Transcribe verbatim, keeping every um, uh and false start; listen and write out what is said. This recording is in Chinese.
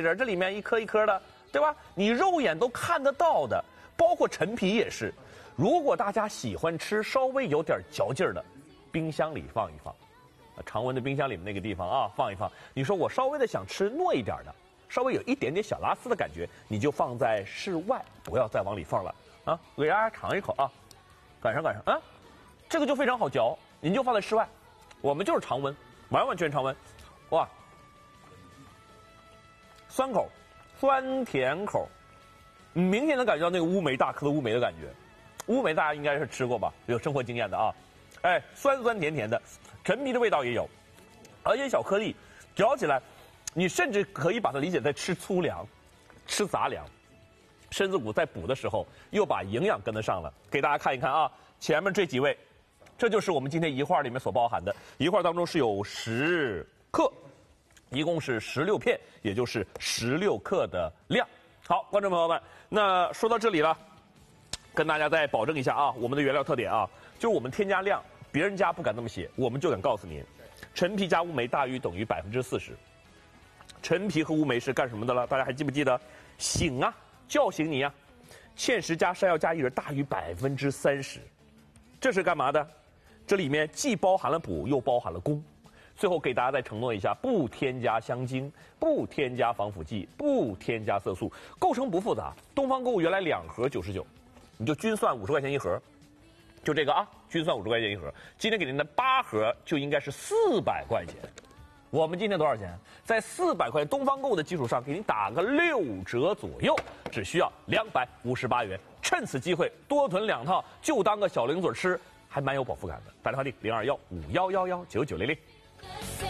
仁，这里面一颗一颗的，对吧？你肉眼都看得到的，包括陈皮也是。如果大家喜欢吃稍微有点嚼劲儿的，冰箱里放一放，常温的冰箱里面那个地方啊，放一放。你说我稍微的想吃糯一点的，稍微有一点点小拉丝的感觉，你就放在室外，不要再往里放了啊！给大家尝一口啊，赶上赶上啊，这个就非常好嚼，您就放在室外，我们就是常温，完完全常温，哇，酸口，酸甜口，明显能感觉到那个乌梅大颗的乌梅的感觉。乌梅大家应该是吃过吧，有生活经验的啊，哎，酸酸甜甜的，陈皮的味道也有，而且小颗粒，嚼起来，你甚至可以把它理解在吃粗粮，吃杂粮，身子骨在补的时候又把营养跟得上了。给大家看一看啊，前面这几位，这就是我们今天一块里面所包含的，一块当中是有十克，一共是十六片，也就是十六克的量。好，观众朋友们，那说到这里了。跟大家再保证一下啊，我们的原料特点啊，就是我们添加量，别人家不敢这么写，我们就敢告诉您，陈皮加乌梅大于等于百分之四十。陈皮和乌梅是干什么的了？大家还记不记得？醒啊，叫醒你啊！芡实加山药加薏仁大于百分之三十，这是干嘛的？这里面既包含了补，又包含了功。最后给大家再承诺一下，不添加香精，不添加防腐剂，不添加色素，构成不复杂。东方购物原来两盒九十九。你就均算五十块钱一盒，就这个啊，均算五十块钱一盒。今天给您的八盒就应该是四百块钱。我们今天多少钱？在四百块东方购物的基础上，给您打个六折左右，只需要两百五十八元。趁此机会多囤两套，就当个小零嘴吃，还蛮有饱腹感的。打电话订零二幺五幺幺幺九九零零。